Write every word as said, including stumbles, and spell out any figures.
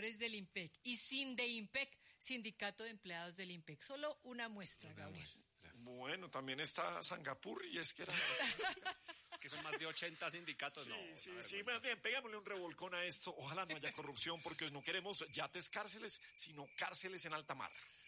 trabajadores del IMPEC y SINDEIMPEC, Sindicato de Empleados del IMPEC. Solo una muestra, una Gabriel. Muestra. Bueno, también está Singapur y es que era... Es que son más de ochenta sindicatos. Sí, no, sí, sí, más bien, pegámosle un revolcón a esto. Ojalá no haya corrupción porque no queremos yates cárceles, sino cárceles en alta mar.